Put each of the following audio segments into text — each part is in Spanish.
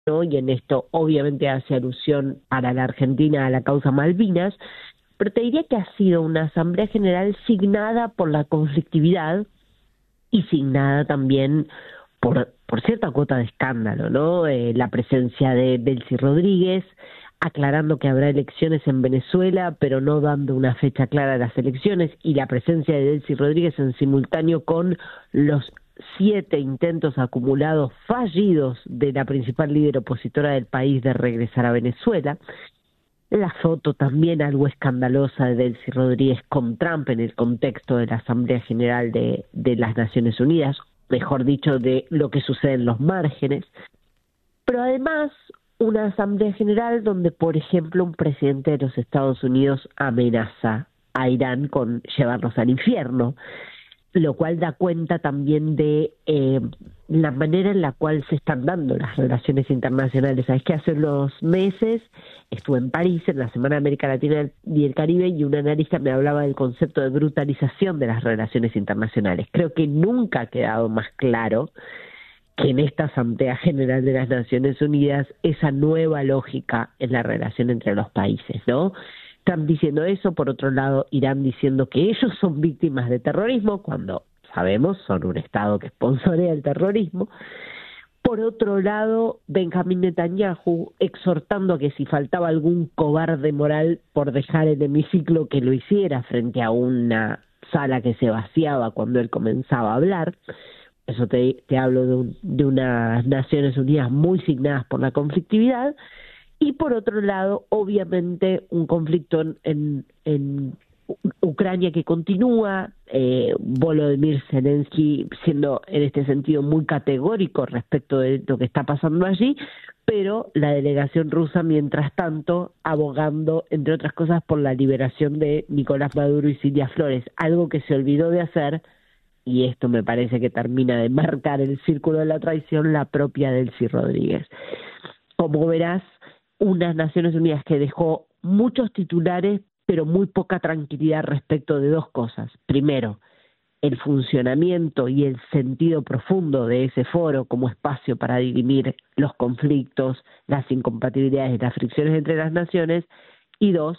¿no? Y en esto obviamente hace alusión para la Argentina a la causa Malvinas, pero te diría que ha sido una Asamblea General signada por la conflictividad y signada también por cierta cuota de escándalo, ¿no? La presencia de Delcy Rodríguez, aclarando que habrá elecciones en Venezuela, pero no dando una fecha clara de las elecciones, y la presencia de Delcy Rodríguez en simultáneo con los 7 intentos acumulados fallidos de la principal líder opositora del país de regresar a Venezuela. La foto también algo escandalosa de Delcy Rodríguez con Trump en el contexto de la Asamblea General de las Naciones Unidas, mejor dicho, de lo que sucede en los márgenes. Pero además, una Asamblea General donde, por ejemplo, un presidente de los Estados Unidos amenaza a Irán con llevarlos al infierno, lo cual da cuenta también de la manera en la cual se están dando las relaciones internacionales. Sabes que hace unos meses estuve en París en la Semana de América Latina y el Caribe y un analista me hablaba del concepto de brutalización de las relaciones internacionales. Creo que nunca ha quedado más claro que en esta Asamblea General de las Naciones Unidas esa nueva lógica en la relación entre los países, ¿no? Trump diciendo eso, por otro lado Irán diciendo que ellos son víctimas de terrorismo, cuando sabemos son un Estado que sponsorea el terrorismo. Por otro lado, Benjamín Netanyahu exhortando a que si faltaba algún cobarde moral por dejar el hemiciclo que lo hiciera frente a una sala que se vaciaba cuando él comenzaba a hablar. Eso te hablo de unas Naciones Unidas muy signadas por la conflictividad. Y por otro lado, obviamente, un conflicto en Ucrania que continúa, Volodymyr Zelensky siendo en este sentido muy categórico respecto de lo que está pasando allí, pero la delegación rusa, mientras tanto, abogando, entre otras cosas, por la liberación de Nicolás Maduro y Silvia Flores, algo que se olvidó de hacer, y esto me parece que termina de marcar el círculo de la traición, la propia Delcy Rodríguez. Como verás, unas Naciones Unidas que dejó muchos titulares, pero muy poca tranquilidad respecto de dos cosas. Primero, el funcionamiento y el sentido profundo de ese foro como espacio para dirimir los conflictos, las incompatibilidades y las fricciones entre las naciones. Y dos,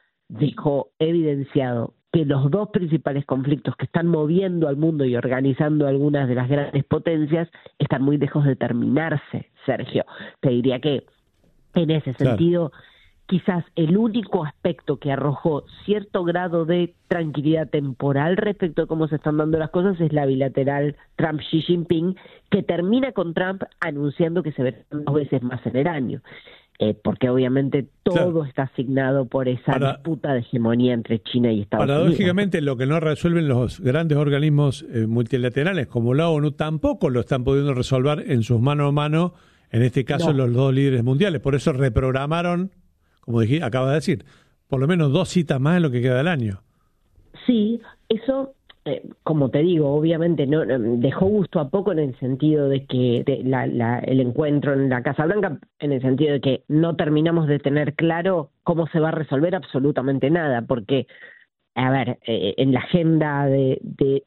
dejó evidenciado que los dos principales conflictos que están moviendo al mundo y organizando algunas de las grandes potencias están muy lejos de terminarse, Sergio. Te diría que en ese sentido, quizás el único aspecto que arrojó cierto grado de tranquilidad temporal respecto a cómo se están dando las cosas es la bilateral Trump-Xi Jinping, que termina con Trump anunciando que se verán 2 veces más en el año. Porque obviamente todo está asignado por esa disputa de hegemonía entre China y Estados Unidos. Paradójicamente, lo que no resuelven los grandes organismos multilaterales como la ONU tampoco lo están pudiendo resolver en sus mano a mano, en este caso los dos líderes mundiales. Por eso reprogramaron, como acaba de decir, por lo menos 2 citas más en lo que queda del año. Sí, eso, como te digo, obviamente no dejó gusto a poco en el sentido de que el encuentro en la Casa Blanca, en el sentido de que no terminamos de tener claro cómo se va a resolver absolutamente nada, porque, a ver, en la agenda del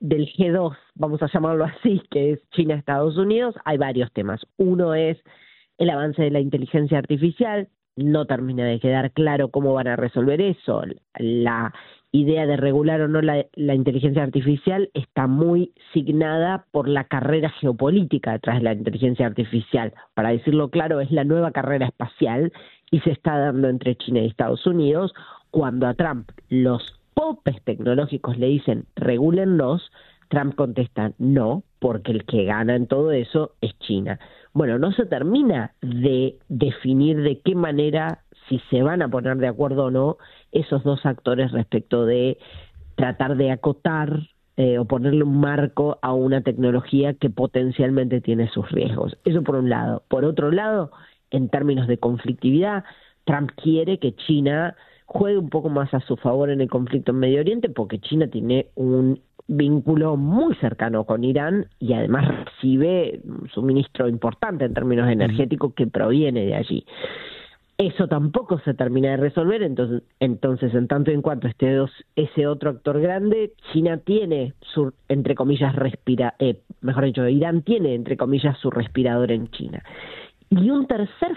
G2, vamos a llamarlo así, que es China-Estados Unidos, hay varios temas. Uno es el avance de la inteligencia artificial. No termina de quedar claro cómo van a resolver eso. La idea de regular o no la inteligencia artificial está muy signada por la carrera geopolítica detrás de la inteligencia artificial. Para decirlo claro, es la nueva carrera espacial y se está dando entre China y Estados Unidos. Cuando a Trump los popes tecnológicos le dicen regúlenlos, Trump contesta no, porque el que gana en todo eso es China. Bueno, no se termina de definir de qué manera, si se van a poner de acuerdo o no, esos dos actores respecto de tratar de acotar o ponerle un marco a una tecnología que potencialmente tiene sus riesgos. Eso por un lado. Por otro lado, en términos de conflictividad, Trump quiere que China juegue un poco más a su favor en el conflicto en Medio Oriente, porque China tiene un vínculo muy cercano con Irán y además recibe un suministro importante en términos energéticos que proviene de allí. Eso tampoco se termina de resolver, entonces en tanto y en cuanto ese otro actor grande, China tiene su, entre comillas, Irán tiene, entre comillas, su respirador en China. Y un tercer